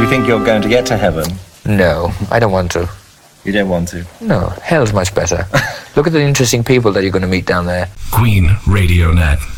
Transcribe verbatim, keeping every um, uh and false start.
you think you're going to get to heaven? No, I don't want to. You don't want to? No, hell's much better. Look at the interesting people that you're going to meet down there. Queen Radio Net.